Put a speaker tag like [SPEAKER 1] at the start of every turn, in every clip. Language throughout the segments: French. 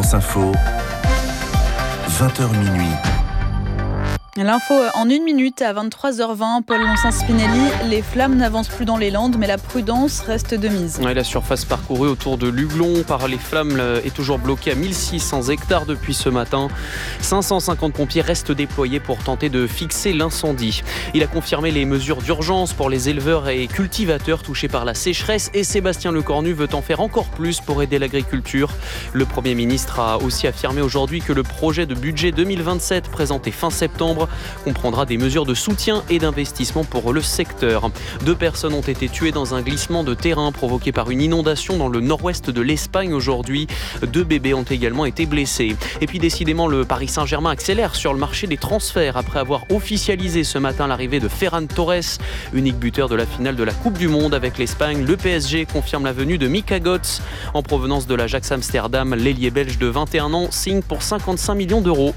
[SPEAKER 1] France Info, 20h minuit.
[SPEAKER 2] L'info en 1 minute à 23h20, Paul Lonsin-Spinelli. Les flammes n'avancent plus dans les Landes, mais la prudence reste de mise.
[SPEAKER 3] Ouais, la surface parcourue autour de Luglon par les flammes est toujours bloquée à 1600 hectares depuis ce matin. 550 pompiers restent déployés pour tenter de fixer l'incendie. Il a confirmé les mesures d'urgence pour les éleveurs et cultivateurs touchés par la sécheresse et Sébastien Lecornu veut en faire encore plus pour aider l'agriculture. Le Premier ministre a aussi affirmé aujourd'hui que le projet de budget 2027 présenté fin septembre comprendra des mesures de soutien et d'investissement pour le secteur. 2 personnes ont été tuées dans un glissement de terrain provoqué par une inondation dans le nord-ouest de l'Espagne aujourd'hui. 2 bébés ont également été blessés. Et puis décidément, le Paris Saint-Germain accélère sur le marché des transferts après avoir officialisé ce matin l'arrivée de Ferran Torres, unique buteur de la finale de la Coupe du Monde avec l'Espagne. Le PSG confirme la venue de Mika Götze en provenance de l'Ajax Amsterdam. L'ailier belge de 21 ans signe pour 55 millions d'euros.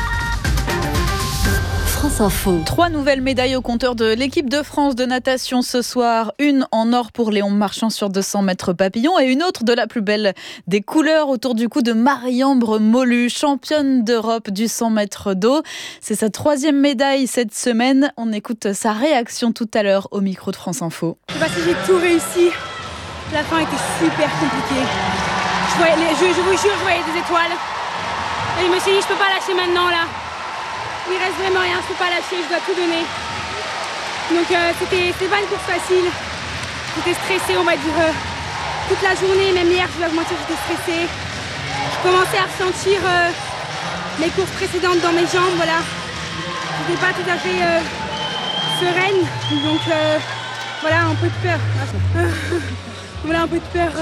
[SPEAKER 2] France Info. 3 nouvelles médailles au compteur de l'équipe de France de natation ce soir. Une en or pour Léon Marchand sur 200 mètres papillon et une autre de la plus belle des couleurs autour du cou de Marie-Ambre Molu, championne d'Europe du 100 mètres d'eau. C'est sa 3e médaille cette semaine. On écoute sa réaction tout à l'heure au micro de France Info.
[SPEAKER 4] Je sais pas si j'ai tout réussi. La fin était super compliquée. Je vous jure, je voyais des étoiles. Et je me suis dit, je peux pas lâcher maintenant là. Il reste vraiment rien, je peux pas lâcher, je dois tout donner. Donc c'était pas une course facile. J'étais stressée, on va dire, toute la journée, même hier, je dois vous mentir, j'étais stressée. Je commençais à ressentir mes courses précédentes dans mes jambes, voilà. J'étais pas tout à fait sereine, donc voilà, un peu de peur. Voilà, un peu de peur.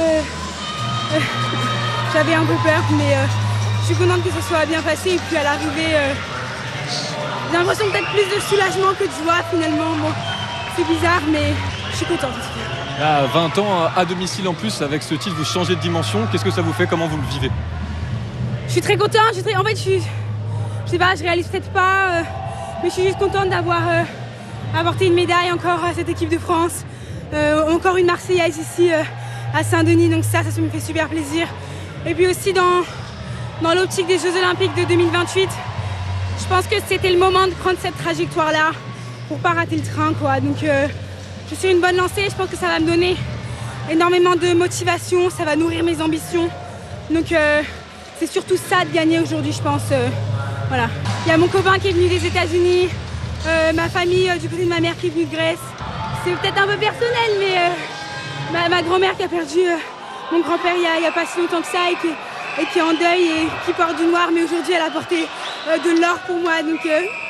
[SPEAKER 4] J'avais un peu peur, mais je suis contente que ce soit bien passé. Et puis à l'arrivée, j'ai l'impression peut-être plus de soulagement que de joie finalement. Bon, c'est bizarre, mais je suis contente.
[SPEAKER 5] À 20 ans, à domicile en plus, avec ce titre, vous changez de dimension. Qu'est-ce que ça vous fait? Comment vous le vivez?
[SPEAKER 4] Je suis très contente. En fait, je sais pas, je réalise peut-être pas, mais je suis juste contente d'avoir apporté une médaille encore à cette équipe de France. Encore une Marseillaise ici à Saint-Denis, donc ça me fait super plaisir. Et puis aussi dans l'optique des Jeux Olympiques de 2028, je pense que c'était le moment de prendre cette trajectoire-là pour pas rater le train, quoi. Donc je suis une bonne lancée, je pense que ça va me donner énormément de motivation, ça va nourrir mes ambitions. Donc c'est surtout ça de gagner aujourd'hui, je pense. Voilà. Il y a mon copain qui est venu des États-Unis, ma famille du côté de ma mère qui est venue de Grèce. C'est peut-être un peu personnel, mais ma grand-mère qui a perdu mon grand-père il y a pas si longtemps que ça et qui est en deuil et qui porte du noir, mais aujourd'hui elle a porté de l'or pour moi, donc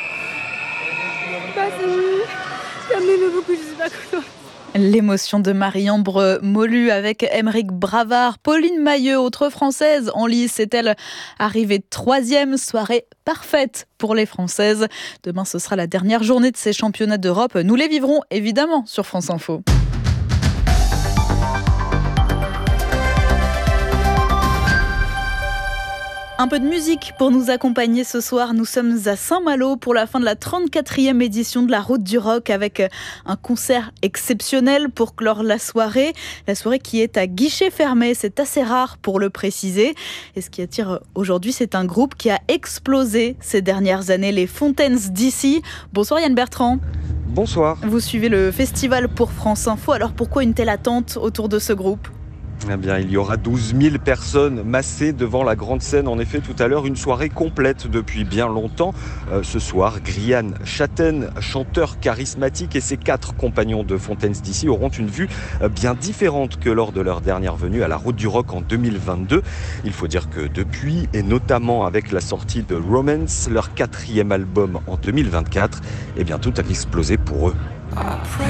[SPEAKER 4] ça m'émeut beaucoup, je suis pas contente.
[SPEAKER 2] L'émotion de Marie-Ambre Molu avec Aymeric Bravard. Pauline Mailleux, autre française en lice, est-elle arrivée 3e? Soirée parfaite pour les Françaises. Demain, ce sera la dernière journée de ces championnats d'Europe. Nous les vivrons évidemment sur France Info. Un peu de musique pour nous accompagner ce soir. Nous sommes à Saint-Malo pour la fin de la 34e édition de la Route du Rock avec un concert exceptionnel pour clore la soirée. La soirée qui est à guichet fermé, c'est assez rare pour le préciser. Et ce qui attire aujourd'hui, c'est un groupe qui a explosé ces dernières années, les Fontaines D.C. Bonsoir Yann Bertrand.
[SPEAKER 6] Bonsoir.
[SPEAKER 2] Vous suivez le festival pour France Info. Alors pourquoi une telle attente autour de ce groupe ?
[SPEAKER 6] Eh bien, il y aura 12 000 personnes massées devant la grande scène. En effet, tout à l'heure, une soirée complète depuis bien longtemps. Ce soir, Grian Chaten, chanteur charismatique, et ses 4 compagnons de Fontaines D.C. auront une vue bien différente que lors de leur dernière venue à la Route du Rock en 2022. Il faut dire que depuis, et notamment avec la sortie de Romance, leur 4e album en 2024, eh bien, tout a explosé pour eux.